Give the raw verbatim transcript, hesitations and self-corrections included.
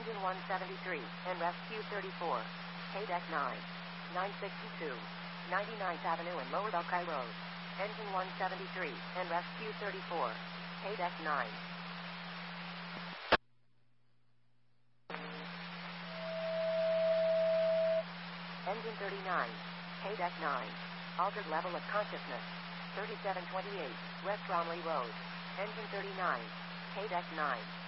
Engine one seventy-three, and Rescue thirty-four. K-Deck nine. nine sixty-two. ninety-ninth Avenue and Lower Buckeye Road. Engine one seventy-three, and Rescue thirty-four. K-Deck nine. Engine thirty-nine. K-Deck nine. Altered level of consciousness. thirty-seven twenty-eight, West Bromley Road. Engine thirty-nine. K-Deck nine.